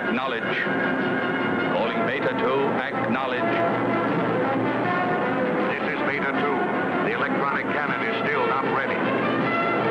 acknowledge. Calling Beta 2, acknowledge. This is Beta 2. The electronic cannon is still not ready.